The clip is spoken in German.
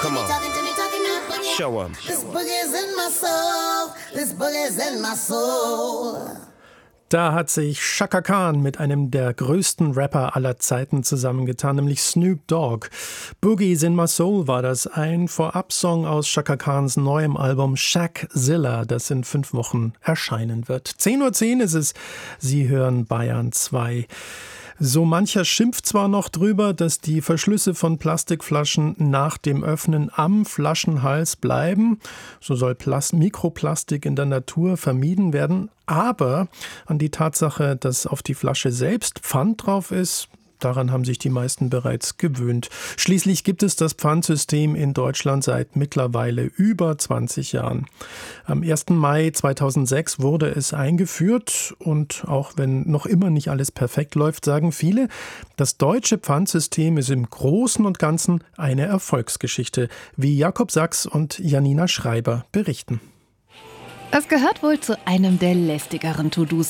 Come on. Show 'em. This boogie's in my soul. This boogie's in my soul. Da hat sich Chaka Khan mit einem der größten Rapper aller Zeiten zusammengetan, nämlich Snoop Dogg. Boogie's in My Soul war das, ein Vorabsong aus Chaka Khans neuem Album Shaqzilla, das in 5 Wochen erscheinen wird. 10:10 Uhr ist es, Sie hören Bayern 2. So mancher schimpft zwar noch drüber, dass die Verschlüsse von Plastikflaschen nach dem Öffnen am Flaschenhals bleiben. So soll Mikroplastik in der Natur vermieden werden. Aber an die Tatsache, dass auf die Flasche selbst Pfand drauf ist, daran haben sich die meisten bereits gewöhnt. Schließlich gibt es das Pfandsystem in Deutschland seit mittlerweile über 20 Jahren. Am 1. Mai 2006 wurde es eingeführt und auch wenn noch immer nicht alles perfekt läuft, sagen viele, das deutsche Pfandsystem ist im Großen und Ganzen eine Erfolgsgeschichte, wie Jakob Sachs und Janina Schreiber berichten. Es gehört wohl zu einem der lästigeren To-Dos